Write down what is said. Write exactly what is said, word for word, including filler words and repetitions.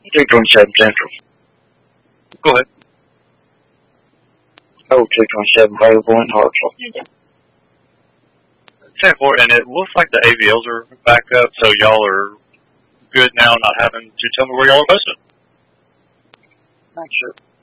two twenty-seven Central. Go ahead. Oh, two twenty-seven Bay Point, Hartsville. ten four, and it looks like the A V Ls are back up, so y'all are good now, not having to tell me where y'all are posted. Thanks, sir.